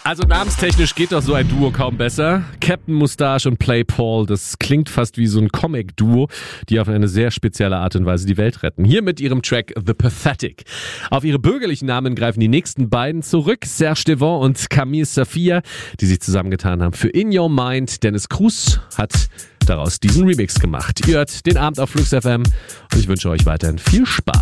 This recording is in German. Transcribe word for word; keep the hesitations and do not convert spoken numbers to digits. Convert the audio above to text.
Also namenstechnisch geht doch so ein Duo kaum besser. Captain Moustache und Play Paul, das klingt fast wie so ein Comic-Duo, die auf eine sehr spezielle Art und Weise die Welt retten. Hier mit ihrem Track The Pathetic. Auf ihre bürgerlichen Namen greifen die nächsten beiden zurück. Serge Devant und Camille Safia, die sich zusammengetan haben für In Your Mind. Dennis Cruz hat daraus diesen Remix gemacht. Ihr hört den Abend auf Flux F M und ich wünsche euch weiterhin viel Spaß.